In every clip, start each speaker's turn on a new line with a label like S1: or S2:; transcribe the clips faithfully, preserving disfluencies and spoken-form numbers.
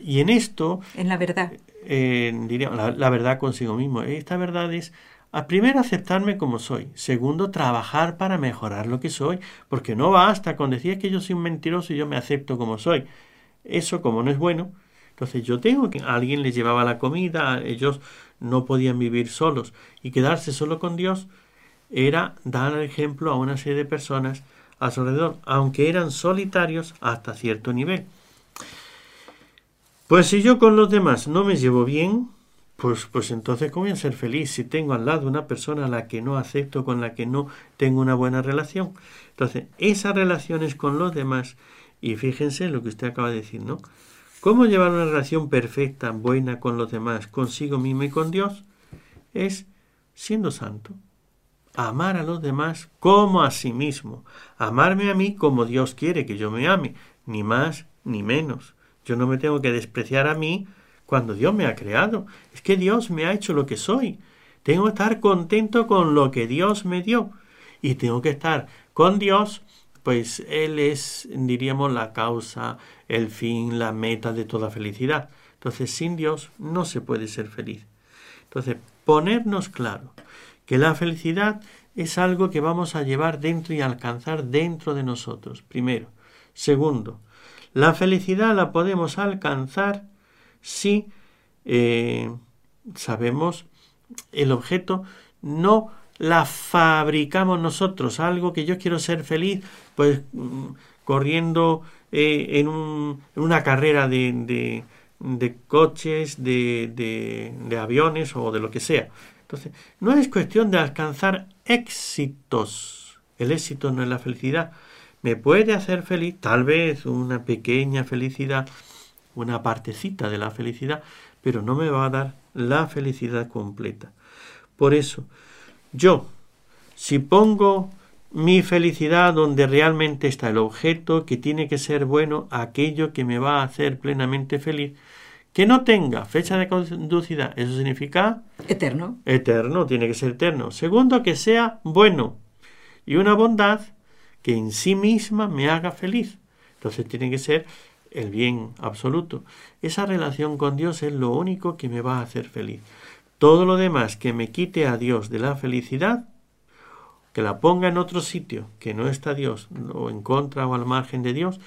S1: Y en esto...
S2: En la verdad.
S1: Eh, diríamos, la, la verdad consigo mismo. Esta verdad es, a primero, aceptarme como soy. Segundo, trabajar para mejorar lo que soy. Porque no basta con decir que yo soy un mentiroso y yo me acepto como soy. Eso, como no es bueno, entonces yo tengo que... Alguien les llevaba la comida, ellos no podían vivir solos. Y quedarse solo con Dios era dar ejemplo a una serie de personas a su alrededor, aunque eran solitarios hasta cierto nivel. Pues si yo con los demás no me llevo bien, pues, pues entonces ¿cómo voy a ser feliz si tengo al lado una persona a la que no acepto, con la que no tengo una buena relación? Entonces, esas relaciones con los demás, y fíjense en lo que usted acaba de decir, ¿no? ¿Cómo llevar una relación perfecta, buena con los demás, consigo mismo y con Dios? Es siendo santo. Amar a los demás como a sí mismo. Amarme a mí como Dios quiere que yo me ame, ni más ni menos. Yo no me tengo que despreciar a mí cuando Dios me ha creado. Es que Dios me ha hecho lo que soy. Tengo que estar contento con lo que Dios me dio. Y tengo que estar con Dios, pues Él es, diríamos, la causa, el fin, la meta de toda felicidad. Entonces, sin Dios no se puede ser feliz. Entonces, ponernos claro que la felicidad es algo que vamos a llevar dentro y alcanzar dentro de nosotros, primero. Segundo, la felicidad la podemos alcanzar si eh, sabemos el objeto, no la fabricamos nosotros. Algo que yo quiero ser feliz, pues corriendo eh, en, un, en una carrera de, de, de coches, de, de, de aviones o de lo que sea. Entonces, no es cuestión de alcanzar éxitos. El éxito no es la felicidad. Me puede hacer feliz, tal vez una pequeña felicidad, una partecita de la felicidad, pero no me va a dar la felicidad completa. Por eso, yo, si pongo mi felicidad donde realmente está el objeto, que tiene que ser bueno, aquello que me va a hacer plenamente feliz, que no tenga fecha de caducidad, eso significa...
S2: Eterno.
S1: Eterno, tiene que ser eterno. Segundo, que sea bueno. Y una bondad que en sí misma me haga feliz. Entonces tiene que ser el bien absoluto. Esa relación con Dios es lo único que me va a hacer feliz. Todo lo demás que me quite a Dios de la felicidad, que la ponga en otro sitio, que no está Dios, o en contra o al margen de Dios,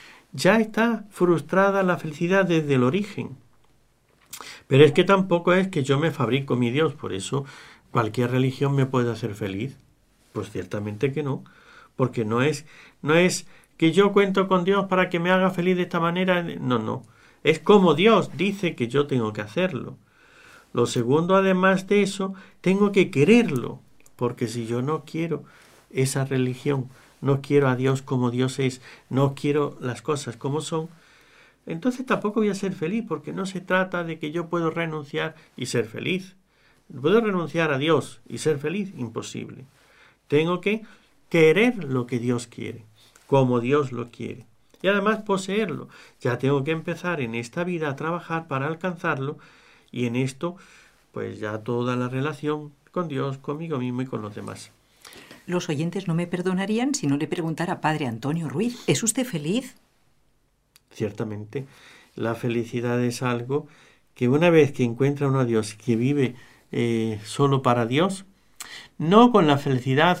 S1: ya está frustrada la felicidad desde el origen. Pero es que tampoco es que yo me fabrico mi Dios, por eso cualquier religión me puede hacer feliz. Pues ciertamente que no, porque no es, no es que yo cuento con Dios para que me haga feliz de esta manera, no, no. Es como Dios dice que yo tengo que hacerlo. Lo segundo, además de eso, tengo que quererlo, porque si yo no quiero esa religión, no quiero a Dios como Dios es, no quiero las cosas como son, entonces tampoco voy a ser feliz, porque no se trata de que yo puedo renunciar y ser feliz. ¿Puedo renunciar a Dios y ser feliz? Imposible. Tengo que querer lo que Dios quiere, como Dios lo quiere. Y además poseerlo. Ya tengo que empezar en esta vida a trabajar para alcanzarlo, y en esto, pues ya toda la relación con Dios, conmigo mismo y con los demás.
S2: Los oyentes no me perdonarían si no le preguntara a Padre Antonio Ruiz, ¿es usted feliz?
S1: Ciertamente, la felicidad es algo que una vez que encuentra uno a Dios, que vive eh, solo para Dios, no con la felicidad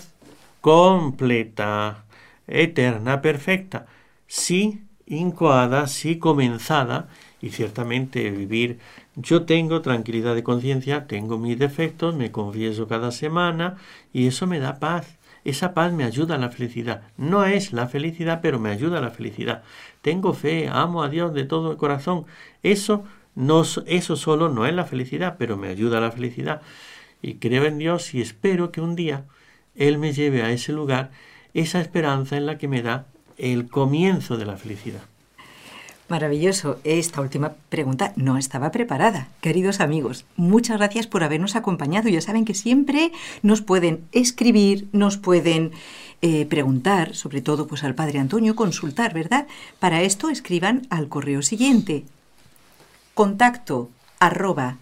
S1: completa, eterna, perfecta, sí incoada, sí comenzada, y ciertamente vivir, yo tengo tranquilidad de conciencia, tengo mis defectos, me confieso cada semana, y eso me da paz. Esa paz me ayuda a la felicidad. No es la felicidad, pero me ayuda a la felicidad. Tengo fe, amo a Dios de todo el corazón. Eso, no, eso solo no es la felicidad, pero me ayuda a la felicidad. Y creo en Dios y espero que un día Él me lleve a ese lugar, esa esperanza en la que me da el comienzo de la felicidad.
S2: Maravilloso. Esta última pregunta no estaba preparada. Queridos amigos, muchas gracias por habernos acompañado. Ya saben que siempre nos pueden escribir, nos pueden eh, preguntar, sobre todo pues al Padre Antonio, consultar, ¿verdad? Para esto escriban al correo siguiente: contacto arroba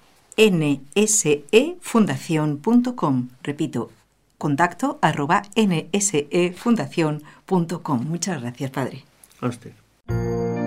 S2: nsefundación punto com. Repito, contacto arroba nsefundación punto com. Muchas gracias, Padre.
S1: A usted.